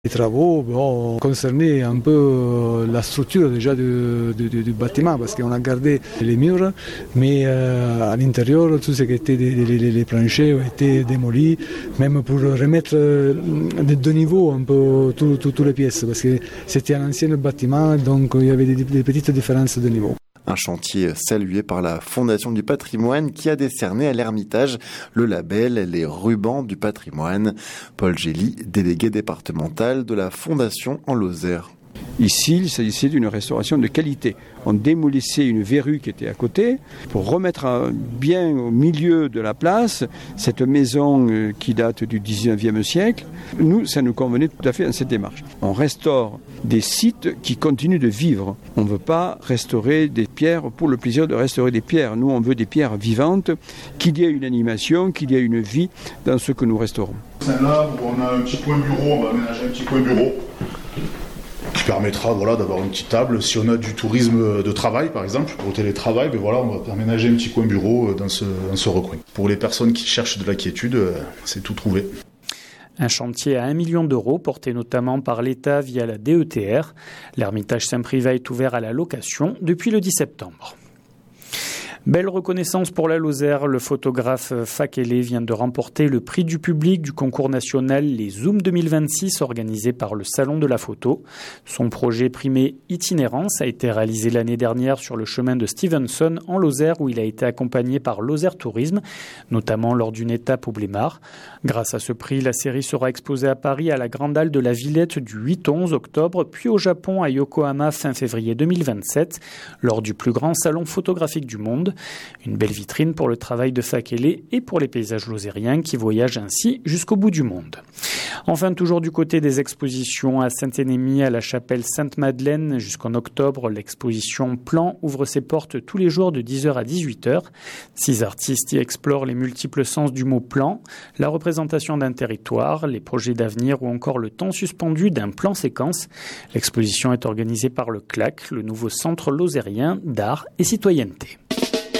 Les travaux concernaient un peu la structure déjà du bâtiment parce qu'on a gardé les murs, mais à l'intérieur, tout ce qui était les planchers ont été démolis, même pour remettre de niveau un peu toutes les pièces parce que c'était un ancien bâtiment, donc il y avait des petites différences de niveau. Un chantier salué par la Fondation du patrimoine qui a décerné à l'Ermitage le label Les Rubans du patrimoine. Paul Gély, délégué départemental de la Fondation en Lozère. Ici, il s'agissait d'une restauration de qualité. On démolissait une verrue qui était à côté pour remettre bien au milieu de la place cette maison qui date du 19e siècle. Nous, ça nous convenait tout à fait dans cette démarche. On restaure des sites qui continuent de vivre. On ne veut pas restaurer des pierres pour le plaisir de restaurer des pierres. Nous, on veut des pierres vivantes, qu'il y ait une animation, qu'il y ait une vie dans ce que nous restaurons. Là où on a un petit coin bureau, on va aménager un petit coin bureau qui permettra d'avoir une petite table. Si on a du tourisme de travail, par exemple, au télétravail, on va aménager un petit coin bureau dans ce recoin. Pour les personnes qui cherchent de la quiétude, c'est tout trouvé. Un chantier à 1 million d'euros, porté notamment par l'État via la DETR. L'Ermitage Saint-Privat est ouvert à la location depuis le 10 septembre. Belle reconnaissance pour la Lozère. Le photographe Fakele vient de remporter le prix du public du concours national Les Zooms 2026 organisé par le Salon de la Photo. Son projet primé Itinérance a été réalisé l'année dernière sur le chemin de Stevenson en Lozère où il a été accompagné par Lozère Tourisme, notamment lors d'une étape au Blémard. Grâce à ce prix, la série sera exposée à Paris à la Grande Halle de la Villette du 8 au 11 octobre, puis au Japon à Yokohama fin février 2027, lors du plus grand salon photographique du monde. Une belle vitrine pour le travail de Fakele et pour les paysages lozériens qui voyagent ainsi jusqu'au bout du monde. Enfin, toujours du côté des expositions à Saint-Énémy, à la chapelle Sainte-Madeleine, jusqu'en octobre, l'exposition Plan ouvre ses portes tous les jours de 10h à 18h. 6 artistes y explorent les multiples sens du mot plan, la représentation d'un territoire, les projets d'avenir ou encore le temps suspendu d'un plan séquence. L'exposition est organisée par le CLAC, le nouveau centre lozérien d'art et citoyenneté.